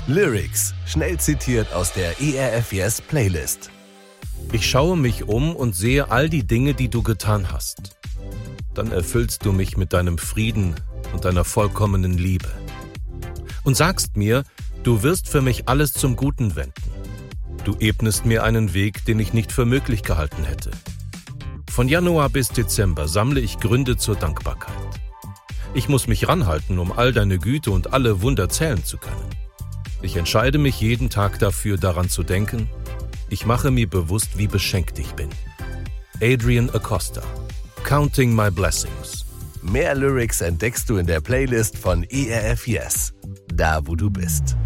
Lyrics, schnell zitiert aus der ERF Yes Playlist. Ich schaue mich um und sehe all die Dinge, die du getan hast. Dann erfüllst du mich mit deinem Frieden und deiner vollkommenen Liebe. Und sagst mir, du wirst für mich alles zum Guten wenden. Du ebnest mir einen Weg, den ich nicht für möglich gehalten hätte. Von Januar bis Dezember sammle ich Gründe zur Dankbarkeit. Ich muss mich ranhalten, um all deine Güte und alle Wunder zählen zu können. Ich entscheide mich jeden Tag dafür, daran zu denken. Ich mache mir bewusst, wie beschenkt ich bin. Adrian Acosta, Counting My Blessings. Mehr Lyrics entdeckst du in der Playlist von ERF Yes, da wo du bist.